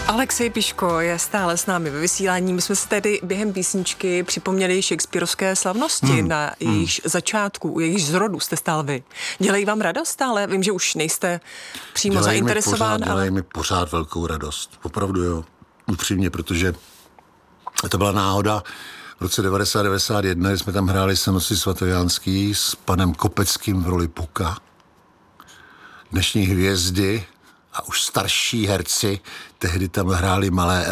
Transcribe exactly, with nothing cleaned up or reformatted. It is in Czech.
Alexej Piško je stále s námi ve vysílání. My jsme si tedy během písničky připomněli shakespearovské slavnosti hmm. na jejich hmm. začátku, u jejich zrodu jste stál vy. Dělají vám radost stále? Vím, že už nejste přímo dělají zainteresován. Mi pořád, ale... Dělají mi pořád velkou radost. Opravdu jo, upřímně, protože to byla náhoda. V roce devadesát devadesát jedna jsme tam hráli Senoci svatojánský s panem Kopeckým v roli Puka. Dnešní hvězdy a už starší herci tehdy tam hráli malé